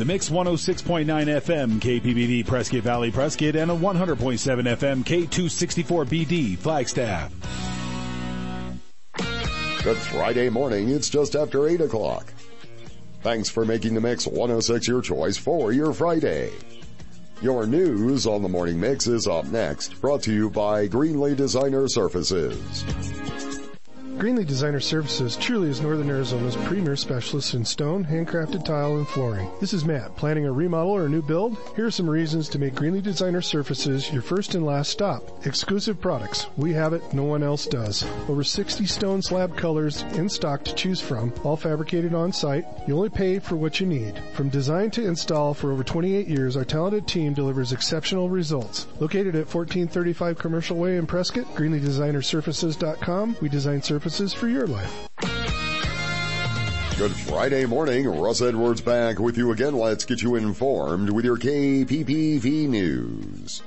The Mix 106.9 FM KPBD Prescott Valley Prescott and a 100.7 FM K264BD Flagstaff. Good Friday morning. It's just after 8 o'clock. Thanks for making the Mix 106 your choice for your Friday. Your news on the Morning Mix is up next, brought to you by Greenlee Designer Surfaces. Greenlee Designer Services truly is Northern Arizona's premier specialist in stone, handcrafted tile, and flooring. This is Matt. Planning a remodel or a new build? Here are some reasons to make Greenlee Designer Services your first and last stop. Exclusive products. We have it. No one else does. Over 60 stone slab colors in stock to choose from, all fabricated on site. You only pay for what you need. From design to install for over 28 years, our talented team delivers exceptional results. Located at 1435 Commercial Way in Prescott, GreenleeDesignerSurfaces.com. We design surfaces for your life. Good Friday morning. Russ Edwards back with you again. Let's get you informed with your KPPV news.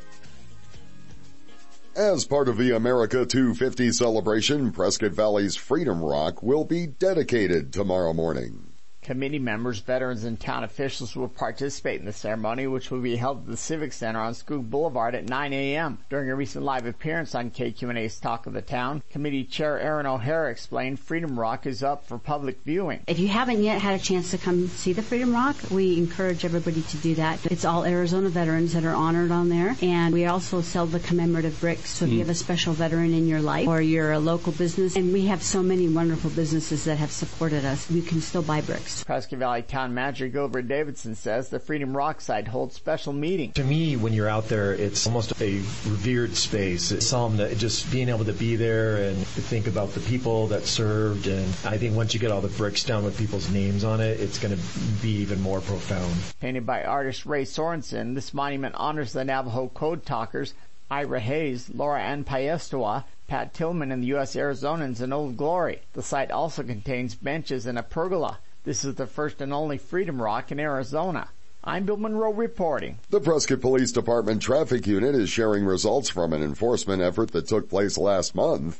As part of the America 250 celebration, Prescott Valley's Freedom Rock will be dedicated tomorrow morning. Committee members, veterans, and town officials will participate in the ceremony, which will be held at the Civic Center on Skoog Boulevard at 9 a.m. During a recent live appearance on KQNA's Talk of the Town, Committee Chair Aaron O'Hara explained Freedom Rock is up for public viewing. If you haven't yet had a chance to come see the Freedom Rock, we encourage everybody to do that. It's all Arizona veterans that are honored on there, and we also sell the commemorative bricks. So if you have a special veteran in your life or you're a local business, and we have so many wonderful businesses that have supported us, you can still buy bricks. Prescott Valley Town Manager Gilbert Davidson says the Freedom Rock site holds special meetings. To me, when you're out there, it's almost a revered space. It's something that just being able to be there and to think about the people that served. And I think once you get all the bricks down with people's names on it, it's going to be even more profound. Painted by artist Ray Sorensen, this monument honors the Navajo Code Talkers, Ira Hayes, Laura Ann Payestoa, Pat Tillman, and the U.S. Arizonans in Old Glory. The site also contains benches and a pergola. This is the first and only Freedom Rock in Arizona. I'm Bill Monroe reporting. The Prescott Police Department Traffic Unit is sharing results from an enforcement effort that took place last month.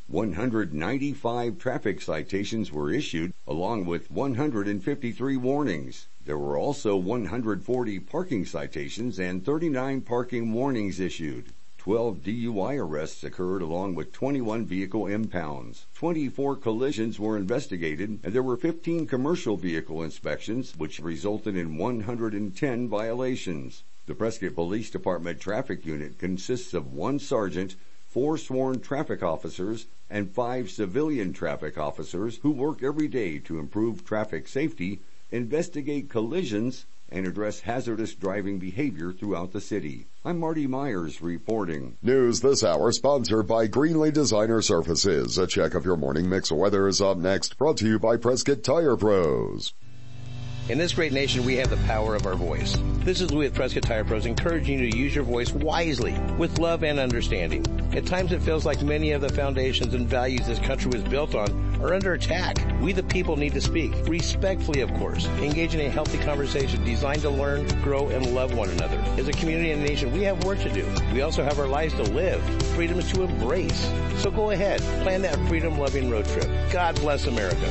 195 traffic citations were issued, along with 153 warnings. There were also 140 parking citations and 39 parking warnings issued. 12 DUI arrests occurred along with 21 vehicle impounds. 24 collisions were investigated, and there were 15 commercial vehicle inspections, which resulted in 110 violations. The Prescott Police Department Traffic Unit consists of 1 sergeant, 4 sworn traffic officers, and 5 civilian traffic officers who work every day to improve traffic safety, investigate collisions, and address hazardous driving behavior throughout the city. I'm Marty Myers reporting. News this hour sponsored by Greenlee Designer Surfaces. A check of your morning mix weather is up next, brought to you by Prescott Tire Pros. In this great nation, we have the power of our voice. This is Louis at Prescott Tire Pros, encouraging you to use your voice wisely, with love and understanding. At times it feels like many of the foundations and values this country was built on are under attack. We the people need to speak, respectfully of course, engage in a healthy conversation designed to learn, grow, and love one another. As a community and a nation, we have work to do. We also have our lives to live, freedoms to embrace. So go ahead, plan that freedom-loving road trip. God bless America.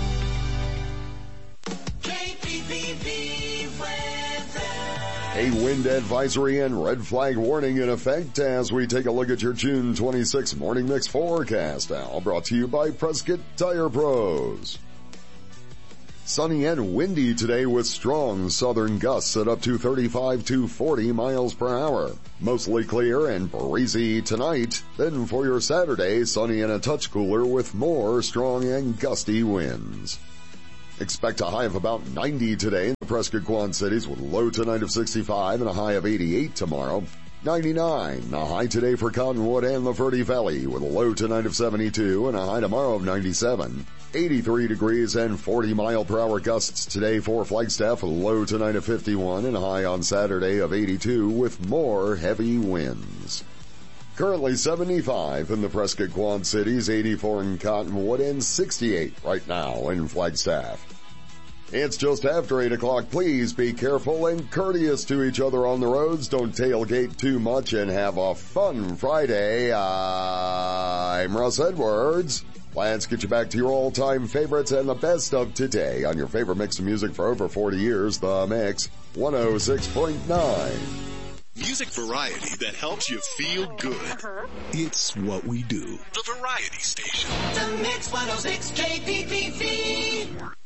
A wind advisory and red flag warning in effect as we take a look at your June 26 morning mix forecast. Now brought to you by Prescott Tire Pros. Sunny and windy today with strong southern gusts at up to 35 to 40 miles per hour. Mostly clear and breezy tonight. Then for your Saturday, sunny and a touch cooler with more strong and gusty winds. Expect a high of about 90 today in the Prescott Quad Cities with a low tonight of 65 and a high of 88 tomorrow. 99, a high today for Cottonwood and the Verde Valley with a low tonight of 72 and a high tomorrow of 97. 83 degrees and 40 mile per hour gusts today for Flagstaff with a low tonight of 51 and a high on Saturday of 82 with more heavy winds. Currently 75 in the Prescott Quad Cities, 84 in Cottonwood, and 68 right now in Flagstaff. It's just after 8 o'clock. Please be careful and courteous to each other on the roads. Don't tailgate too much and have a fun Friday. I'm Russ Edwards. Let's get you back to your all-time favorites and the best of today on your favorite mix of music for over 40 years, The Mix 106.9. Music variety that helps you feel good. It's what we do. The Variety Station. The Mix 106 KPPV.